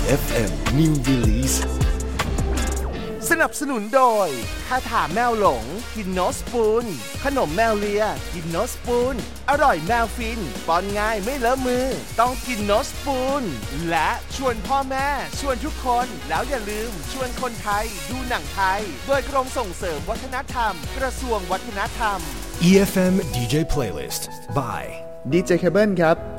EFM New Release สนับสนุนโดยคาถาแมวหลงกินโนสปูนขนมแมวเลียกินโนสปูนอร่อยแมวฟินป้อนง่ายไม่เลอะมือต้องกินโนสปูนและชวนพ่อแม่ชวนทุกคนแล้วอย่าลืมชวนคนไทยดูหนังไทยโดยกรมส่งเสริมวัฒนธรรมกระทรวงวัฒนธรรม EFM DJ Playlist by DJ Cable ครับ